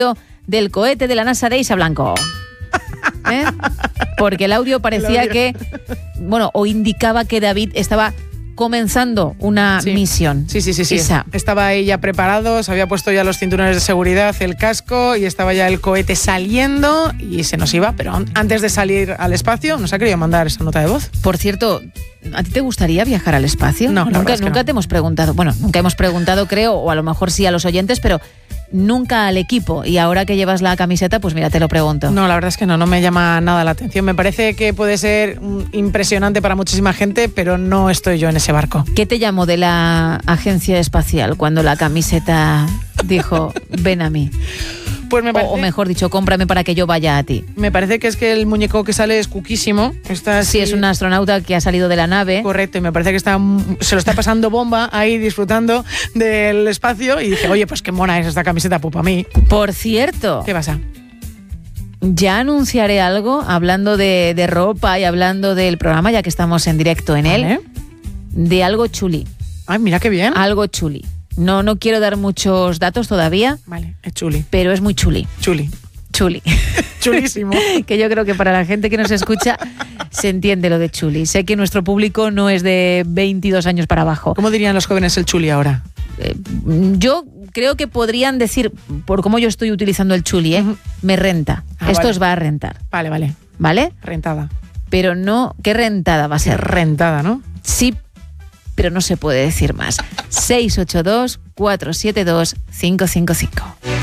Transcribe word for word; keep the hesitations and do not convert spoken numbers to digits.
del cohete de la NASA de Isa Blanco. ¿Eh? Porque el audio parecía el audio. que, bueno, o indicaba que David estaba comenzando una Sí. misión. Sí, sí, sí, sí. Isa. Estaba ahí ya preparado, se había puesto ya los cinturones de seguridad, el casco, y estaba ya el cohete saliendo y se nos iba, pero antes de salir al espacio nos ha querido mandar esa nota de voz. Por cierto, ¿a ti te gustaría viajar al espacio? No, la nunca, verdad es que nunca no. te hemos preguntado. Bueno, nunca hemos preguntado, creo, o a lo mejor sí a los oyentes, pero nunca al equipo. Y ahora que llevas la camiseta, pues mira, te lo pregunto. No, la verdad es que no, no me llama nada la atención. Me parece que puede ser mm, impresionante para muchísima gente, pero no estoy yo en ese barco. ¿Qué te llamó de la agencia espacial cuando la camiseta dijo, ven a mí? Pues me O, parece, o mejor dicho, cómprame para que yo vaya a ti. me parece que es que el muñeco que sale es cuquísimo. Está Sí, así- es un astronauta que ha salido de la nave. Correcto, y me parece que está, se lo está pasando bomba ahí disfrutando del espacio y dije, oye, pues qué mona es esta camiseta, pues para mí. Por cierto, ¿Qué pasa? ya anunciaré algo, hablando de, de ropa y hablando del programa, ya que estamos en directo en él, Vale. de algo chuli. Ay, mira qué bien. Algo chuli. No, no quiero dar muchos datos todavía, Vale, es chuli, pero es muy chuli. chuli, Chuli. chulísimo. Que yo creo que para la gente que nos escucha se entiende lo de chuli. Sé que nuestro público no es de veintidós años para abajo. ¿Cómo dirían los jóvenes el chuli ahora? Eh, yo creo que podrían decir, por cómo yo estoy utilizando el chuli, ¿eh? Ujú. Me renta. Ah, Esto vale. os va a rentar, Vale, vale, ¿vale? rentada. Pero no, ¿qué rentada va a ser? Rentada, ¿no? Sí, pero no se puede decir más. seis ocho dos, cuatro siete dos, cinco cinco cinco.